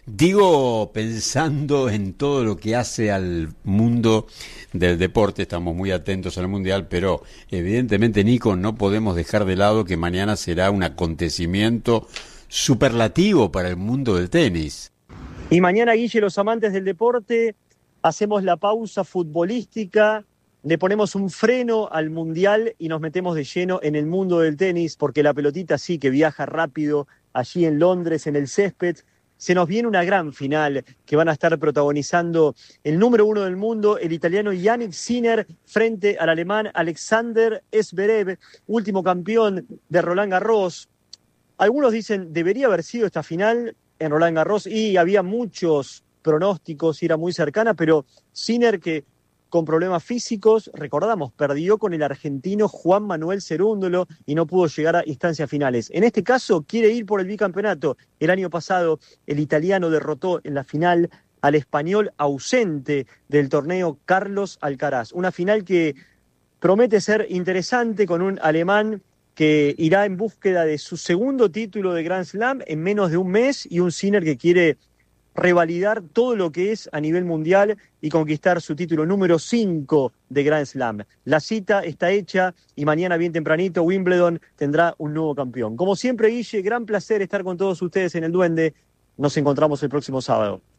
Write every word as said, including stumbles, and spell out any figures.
Digo, pensando en todo lo que hace al mundo del deporte, estamos muy atentos al Mundial, pero evidentemente, Nico, no podemos dejar de lado que mañana será un acontecimiento superlativo para el mundo del tenis. Y mañana, Guille, los amantes del deporte, hacemos la pausa futbolística, le ponemos un freno al Mundial y nos metemos de lleno en el mundo del tenis, porque la pelotita sí que viaja rápido allí en Londres, en el césped. Se nos viene una gran final que van a estar protagonizando el número uno del mundo, el italiano Jannik Sinner, frente al alemán Alexander Zverev, último campeón de Roland Garros. Algunos dicen, debería haber sido esta final en Roland Garros, y había muchos pronósticos y era muy cercana, pero Sinner, que con problemas físicos, recordamos, perdió con el argentino Juan Manuel Cerúndolo y no pudo llegar a instancias finales. En este caso, quiere ir por el bicampeonato. El año pasado, el italiano derrotó en la final al español ausente del torneo, Carlos Alcaraz. Una final que promete ser interesante, con un alemán que irá en búsqueda de su segundo título de Grand Slam en menos de un mes, y un Sinner que quiere revalidar todo lo que es a nivel mundial y conquistar su título número cinco de Grand Slam. La cita está hecha y mañana bien tempranito Wimbledon tendrá un nuevo campeón. Como siempre, Guille, gran placer estar con todos ustedes en El Duende. Nos encontramos el próximo sábado.